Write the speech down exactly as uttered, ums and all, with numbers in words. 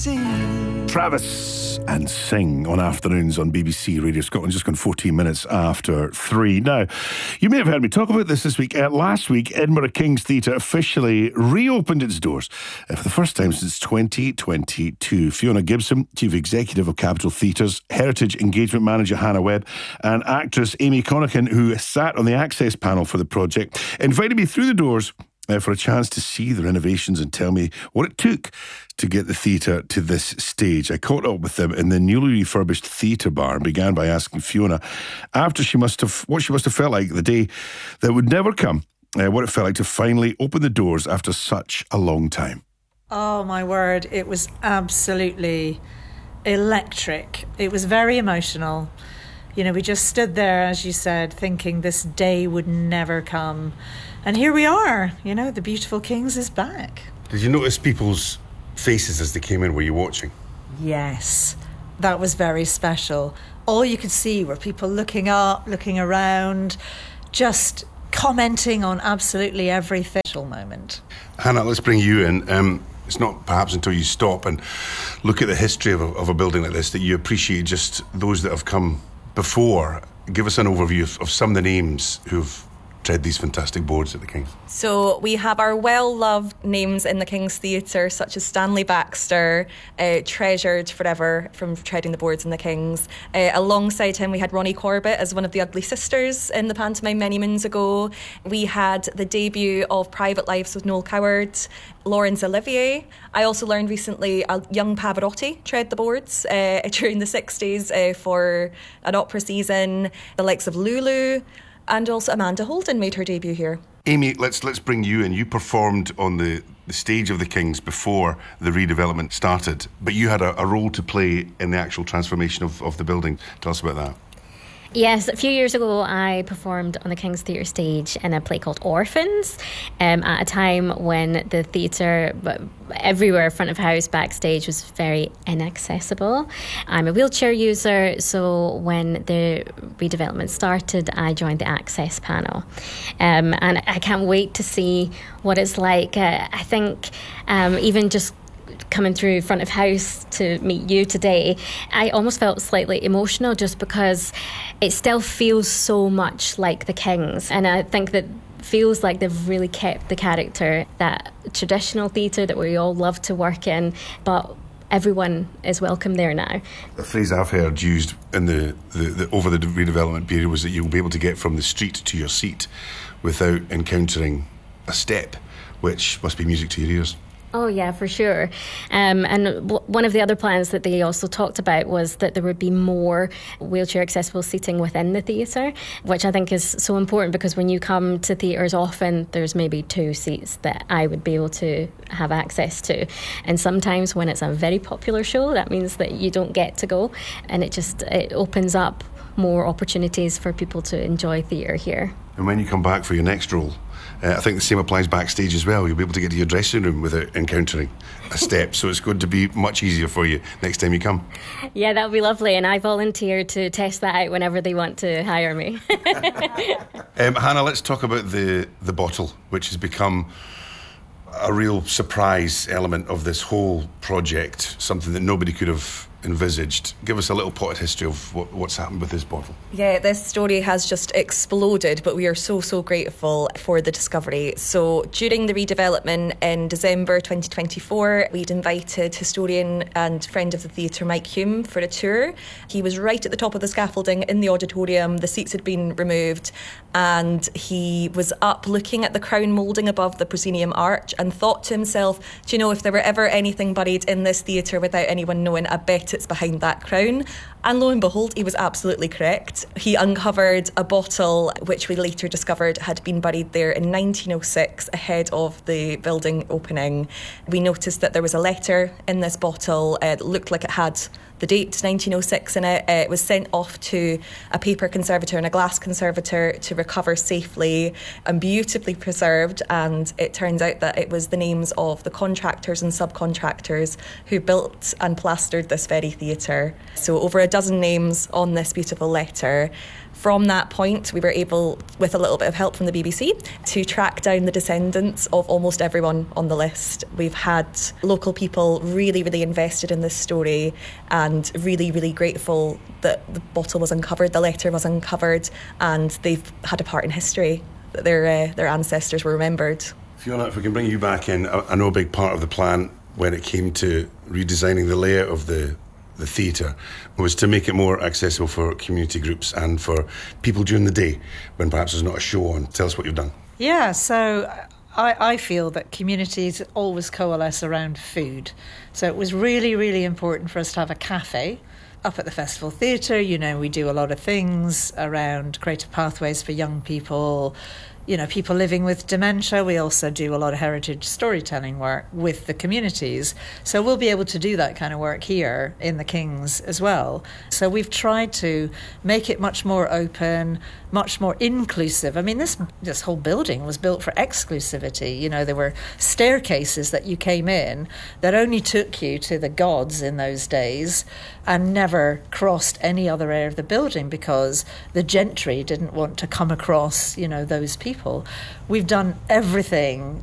C. Travis and Sing on afternoons on B B C Radio Scotland, just gone fourteen minutes after three. Now, you may have heard me talk about this this week. Uh, last week, Edinburgh King's Theatre officially reopened its doors uh, for the first time since twenty twenty-two. Fiona Gibson, Chief Executive of Capital Theatres, Heritage Engagement Manager Hannah Webb, and actress Amy Connican, who sat on the Access panel for the project, invited me through the doors Uh, for a chance to see the renovations and tell me what it took to get the theatre to this stage. I caught up with them in the newly refurbished theatre bar and began by asking Fiona after she must have what she must have felt like the day that would never come, uh, what it felt like to finally open the doors after such a long time. Oh my word, it was absolutely electric. It was very emotional. You know, we just stood there, as you said, thinking this day would never come. And here we are, you know, the beautiful Kings is back. Did you notice people's faces as they came in? Were you watching? Yes, that was very special. All you could see were people looking up, looking around, just commenting on absolutely every official moment. Hannah, let's bring you in. Um, it's not perhaps until you stop and look at the history of a, of a building like this that you appreciate just those that have come before. Give us an overview of, of some of the names who've tread these fantastic boards at the King's. So we have our well-loved names in the King's Theatre, such as Stanley Baxter, uh, treasured forever from treading the boards in the King's. Uh, alongside him, we had Ronnie Corbett as one of the Ugly Sisters in the pantomime many moons ago. We had the debut of Private Lives with Noel Coward, Laurence Olivier. I also learned recently a young Pavarotti tread the boards uh, during the sixties uh, for an opera season. The likes of Lulu, and also Amanda Holden made her debut here. Amy, let's let's bring you in. You performed on the, the stage of the King's before the redevelopment started, but you had a, a role to play in the actual transformation of, of the building. Tell us about that. Yes, a few years ago I performed on the King's Theatre stage in a play called Orphans, um, at a time when the theatre, everywhere, front of house, backstage, was very inaccessible. I'm a wheelchair user, so when the redevelopment started, I joined the Access panel. Um, and I can't wait to see what it's like. Uh, I think um, even just coming through front of house to meet you today, I almost felt slightly emotional just because it still feels so much like the King's, and I think that feels like they've really kept the character, that traditional theatre that we all love to work in, but everyone is welcome there now. The phrase I've heard used in the, the, the over the redevelopment period was that you'll be able to get from the street to your seat without encountering a step, which must be music to your ears. Oh, yeah, for sure. Um, and w- one of the other plans that they also talked about was that there would be more wheelchair accessible seating within the theatre, which I think is so important because when you come to theatres, often there's maybe two seats that I would be able to have access to. And sometimes when it's a very popular show, that means that you don't get to go. And it just it opens up more opportunities for people to enjoy theatre here. And when you come back for your next role, Uh, I think the same applies backstage as well. You'll be able to get to your dressing room without encountering a step, so it's going to be much easier for you next time you come. Yeah, that would be lovely, and I volunteer to test that out whenever they want to hire me. um, Hannah, let's talk about the, the bottle, which has become a real surprise element of this whole project, something that nobody could have envisaged. Give us a little potted history of what, what's happened with this bottle. Yeah, this story has just exploded, but we are so, so grateful for the discovery. So during the redevelopment in December twenty twenty-four, we'd invited historian and friend of the theatre Mike Hume for a tour. He was right at the top of the scaffolding in the auditorium. The seats had been removed and he was up looking at the crown moulding above the proscenium arch and thought to himself, do you know, if there were ever anything buried in this theatre without anyone knowing, I bet it's behind that crown. And lo and behold, he was absolutely correct. He uncovered a bottle which we later discovered had been buried there in nineteen oh six ahead of the building opening. We noticed that there was a letter in this bottle. It looked like it had the date nineteen oh six in it. It was sent off to a paper conservator and a glass conservator to recover safely and beautifully preserved. And it turns out that it was the names of the contractors and subcontractors who built and plastered this very theatre. So over a dozen names on this beautiful letter. From that point, we were able, with a little bit of help from the B B C, to track down the descendants of almost everyone on the list. We've had local people really, really invested in this story and really, really grateful that the bottle was uncovered, the letter was uncovered, and they've had a part in history, that their, uh, their ancestors were remembered. Fiona, if we can bring you back in, I know a big part of the plan when it came to redesigning the layout of the the theatre was to make it more accessible for community groups and for people during the day when perhaps there's not a show on. Tell us what you've done. Yeah, so I, I feel that communities always coalesce around food. So it was really, really important for us to have a cafe up at the Festival Theatre. You know, we do a lot of things around creative pathways for young people, you know, people living with dementia. We also do a lot of heritage storytelling work with the communities. So we'll be able to do that kind of work here in the Kings as well. So we've tried to make it much more open, much more inclusive. I mean, this this whole building was built for exclusivity. You know, there were staircases that you came in that only took you to the gods in those days and never crossed any other area of the building because the gentry didn't want to come across, you know, those people. We've done everything